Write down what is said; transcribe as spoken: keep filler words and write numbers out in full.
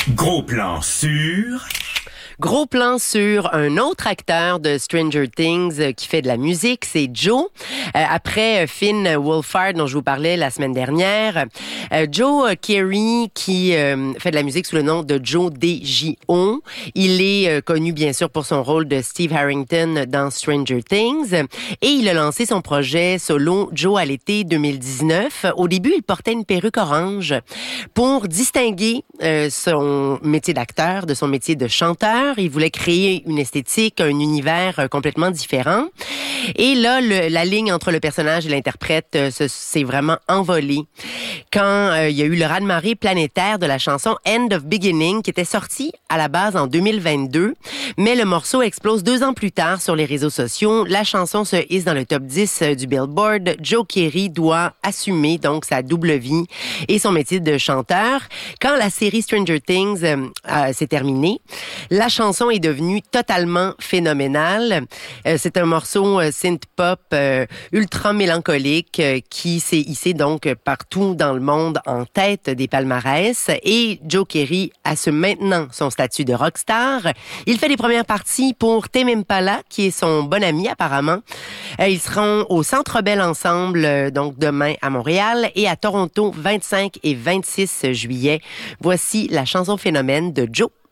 Gros plan sur... Gros plan sur un autre acteur de Stranger Things euh, qui fait de la musique, c'est Joe. Euh, après euh, Finn Wolfhard, dont je vous parlais la semaine dernière, euh, Joe Keery, qui euh, fait de la musique sous le nom de Joe D J O. Il est euh, connu bien sûr pour son rôle de Steve Harrington dans Stranger Things. Et il a lancé son projet solo Joe à l'été deux mille dix-neuf. Au début, il portait une perruque orange pour distinguer euh, son métier d'acteur de son métier de chanteur. Il voulait créer une esthétique, un univers euh, complètement différent. Et là, le, la ligne entre le personnage et l'interprète euh, s'est vraiment envolée quand euh, il y a eu le raz-de-marée planétaire de la chanson End of Beginning qui était sortie à la base en deux mille vingt-deux. Mais le morceau explose deux ans plus tard sur les réseaux sociaux. La chanson se hisse dans le top dix euh, du Billboard. Joe Keery doit assumer donc sa double vie et son métier de chanteur. Quand la série Stranger Things euh, euh, s'est terminée, la chanson est devenue totalement phénoménale. Euh, c'est un morceau euh, synth-pop euh, ultra mélancolique euh, qui s'est hissé donc partout dans le monde en tête des palmarès. Et Joe Keery assume maintenant son statut de rockstar. Il fait les premières parties pour Tame Impala, qui est son bon ami apparemment. Euh, ils seront au Centre Bell ensemble, euh, donc demain à Montréal, et à Toronto, vingt-cinq et vingt-six juillet. Voici la chanson phénomène de Joe.